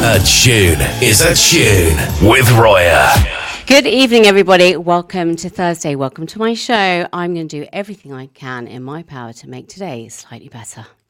A tune is a tune with Roya. Good evening, everybody. Welcome to Thursday. Welcome to my show. I'm going to do everything I can in my power to make today slightly better.